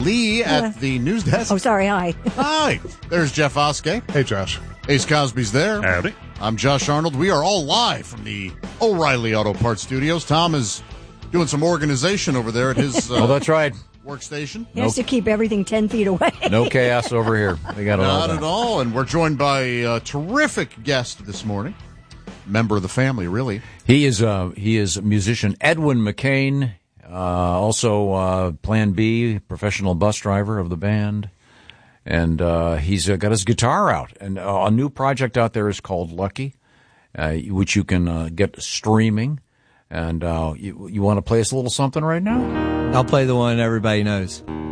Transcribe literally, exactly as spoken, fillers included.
Lee at the news desk. Oh, sorry. Hi. Hi. There's Jeff Oskey. Hey, Josh. Ace Cosby's there. Howdy. I'm Josh Arnold. We are all live from the O'Reilly Auto Parts Studios. Tom is doing some organization over there at his uh, oh, that's right. workstation. He has No- to keep everything ten feet away. No chaos over here. We got it all Not done. at all. And we're joined by a terrific guest this morning. Member of the family, really. He is uh he is musician Edwin McCain, uh, also uh, Plan B, professional bus driver of the band, and uh, he's uh, got his guitar out. And uh, a new project out there is called Lucky, uh, which you can uh, get streaming. And uh, you, you want to play us a little something right now? I'll play the one everybody knows.